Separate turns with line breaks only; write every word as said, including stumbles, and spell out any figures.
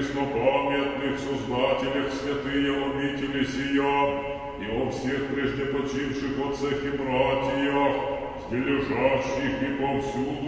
преснопамятных создателях святые обители сия, и о всех прежде почивших отцах и братьях, где лежащих и повсюду